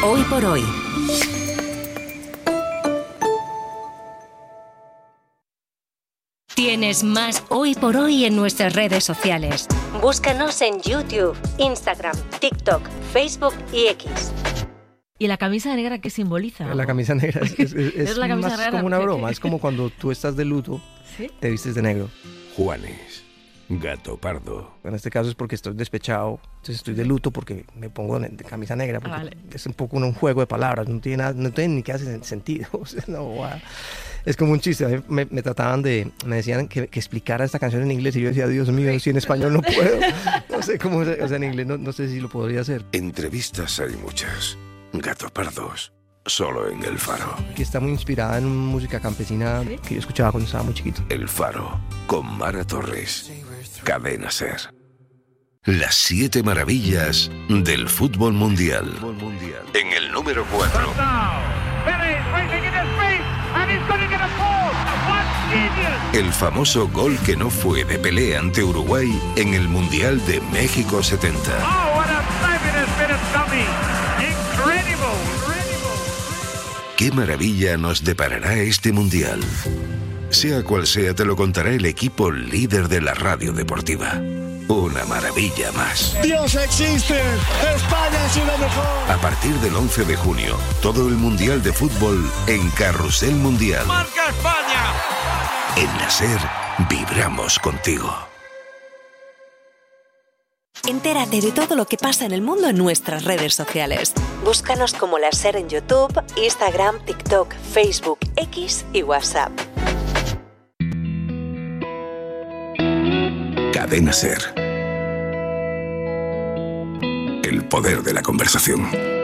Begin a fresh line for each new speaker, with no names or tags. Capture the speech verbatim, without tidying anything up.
Hoy por hoy. Tienes más Hoy por Hoy en nuestras redes sociales. Búscanos en YouTube, Instagram, TikTok, Facebook y X.
¿Y la camisa negra qué simboliza?
La camisa negra es, es, es,
¿Es la camisa
más
negra?
como una broma. Es como cuando tú estás de luto,
¿Sí?
te vistes de negro.
Juanes, gato pardo.
En este caso es porque estoy despechado, entonces estoy de luto porque me pongo de camisa negra, porque
Vale.
es un poco un juego de palabras, no tiene, nada, no tiene ni que hacer sentido. O sea, no, wow. Es como un chiste. A mí me, me trataban de, me decían que, que explicara esta canción en inglés y yo decía, Dios mío, si en español no puedo. No sé cómo, o sea, en inglés no, no sé si lo podría hacer.
Entrevistas hay muchas. Gato pardos, solo en El Faro.
Que está muy inspirada en música campesina
¿Sí?
que yo escuchaba cuando estaba muy chiquito.
El Faro, con Mara Torres. Cadena Ser. Las siete maravillas del fútbol mundial. En el número cuatro. El famoso gol que no fue de Pelé ante Uruguay en el Mundial de México setenta. ¿Qué maravilla nos deparará este Mundial? Sea cual sea, te lo contará el equipo líder de la radio deportiva. Una maravilla más.
¡Dios existe! ¡España es lo mejor!
A partir del once de junio, todo el Mundial de Fútbol en Carrusel Mundial.
¡Marca España!
En la SER, vibramos contigo.
Entérate de todo lo que pasa en el mundo en nuestras redes sociales. Búscanos como La SER en YouTube, Instagram, TikTok, Facebook, X y WhatsApp.
Cadena SER. El poder de la conversación.